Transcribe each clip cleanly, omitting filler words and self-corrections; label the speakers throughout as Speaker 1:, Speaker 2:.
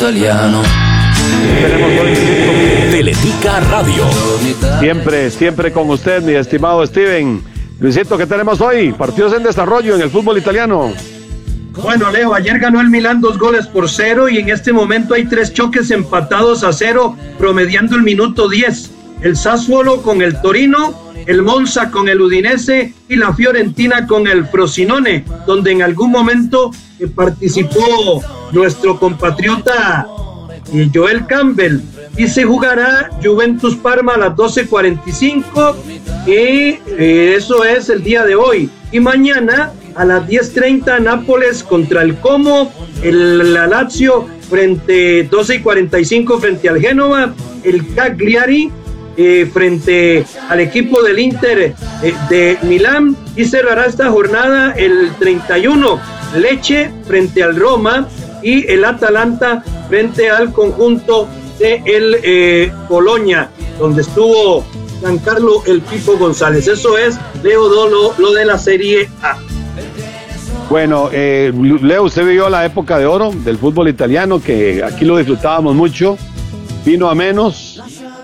Speaker 1: italiano.
Speaker 2: Teletica Radio.
Speaker 3: Siempre con usted, mi estimado Steven. Luisito, ¿qué tenemos hoy? Partidos en desarrollo en el fútbol italiano.
Speaker 4: Bueno, Leo, ayer ganó el Milán 2-0 y en este momento hay 3 choques empatados a 0, promediando el minuto 10. El Sassuolo con el Torino, el Monza con el Udinese y la Fiorentina con el Frosinone, donde en algún momento participó nuestro compatriota Joel Campbell. Y se jugará Juventus Parma a las 12:45 y eso es el día de hoy. Y mañana a las 10:30 Nápoles contra el Como, la Lazio frente 12:45 frente al Génova, el Cagliari frente al equipo del Inter de Milán, y cerrará esta jornada el 31 Lecce frente al Roma y el Atalanta frente al conjunto de el Boloña, donde estuvo Giancarlo El Pipo González. Eso es, Leo, lo de la Serie A.
Speaker 3: Bueno, Leo, usted vivió la época de oro del fútbol italiano, que aquí lo disfrutábamos mucho, vino a menos,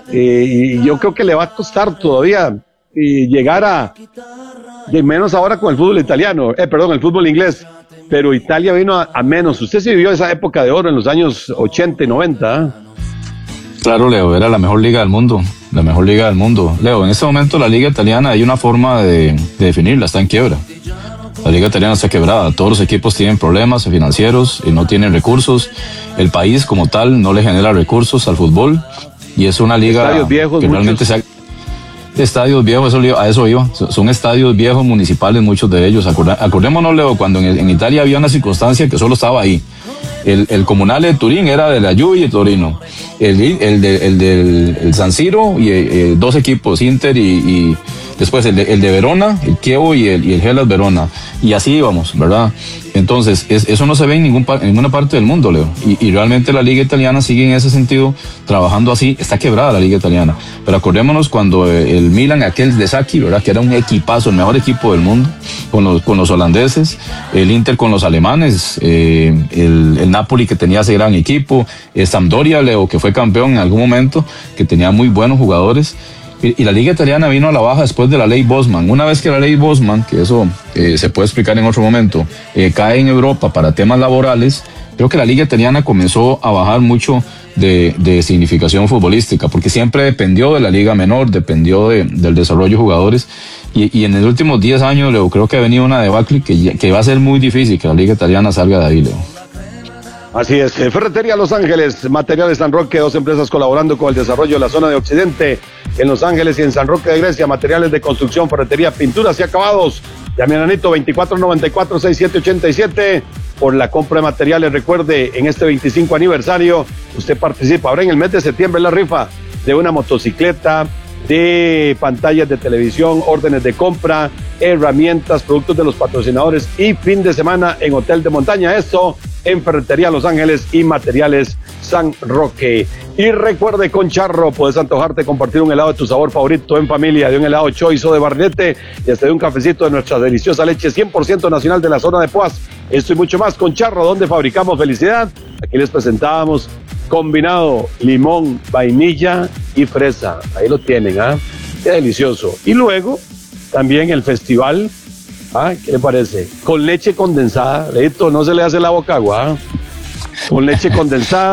Speaker 3: y yo creo que le va a costar todavía llegar a de menos ahora con el fútbol italiano, el fútbol inglés, pero Italia vino a menos. Usted sí vivió esa época de oro en los años 80 y 90, ¿eh?
Speaker 5: Claro, Leo, era la mejor liga del mundo, Leo, en este momento la liga italiana hay una forma de definirla, está en quiebra. La liga italiana está quebrada, todos los equipos tienen problemas financieros y no tienen recursos. El país como tal no le genera recursos al fútbol y es una liga
Speaker 3: estadios viejos,
Speaker 5: que realmente estadios viejos, a eso iba, son estadios viejos municipales, muchos de ellos. Acordémonos, Leo, cuando en Italia había una circunstancia que solo estaba ahí. El Comunale de Turín era de la Juve y el Torino. El del San Siro y 2 equipos, Inter y después el de Verona, el Chievo y el Hellas Verona. Y así íbamos, ¿verdad? Entonces, eso no se ve en ninguna parte del mundo, Leo. Y realmente la liga italiana sigue en ese sentido, trabajando así. Está quebrada la liga italiana. Pero acordémonos cuando el Milan, aquel de Sacchi, ¿verdad? Que era un equipazo, el mejor equipo del mundo, con los holandeses, el Inter con los alemanes, el Napoli que tenía ese gran equipo, Sampdoria, Leo, que fue campeón en algún momento, que tenía muy buenos jugadores. Y la liga italiana vino a la baja después de la ley Bosman. Una vez que la ley Bosman, que eso se puede explicar en otro momento, cae en Europa para temas laborales, creo que la liga italiana comenzó a bajar mucho de significación futbolística, porque siempre dependió de la liga menor, dependió del desarrollo de jugadores, y en los últimos 10 años, Leo, creo que ha venido una debacle que va a ser muy difícil que la liga italiana salga de ahí, Leo.
Speaker 3: Así es, Ferretería Los Ángeles, Materiales San Roque, 2 empresas colaborando con el desarrollo de la zona de Occidente, en Los Ángeles y en San Roque de Grecia, materiales de construcción, ferretería, pinturas y acabados. Llame a Nanito 2494-6787 por la compra de materiales. Recuerde, en este 25 aniversario, usted participa. Ahora en el mes de septiembre la rifa de una motocicleta, de pantallas de televisión, órdenes de compra, herramientas, productos de los patrocinadores y fin de semana en Hotel de Montaña. Esto en Ferretería Los Ángeles y Materiales San Roque. Y recuerde, con Charro puedes antojarte compartir un helado de tu sabor favorito en familia, de un helado Choice o de barrilete y hasta de un cafecito de nuestra deliciosa leche 100% nacional de la zona de Poás. Esto y mucho más con Charro, donde fabricamos felicidad. Aquí les presentamos combinado limón, vainilla y fresa. Ahí lo tienen, ¿ah? Qué delicioso. Y luego también el festival, ¿qué le parece? Con leche condensada, Leito, no se le hace la boca agua, con leche condensada.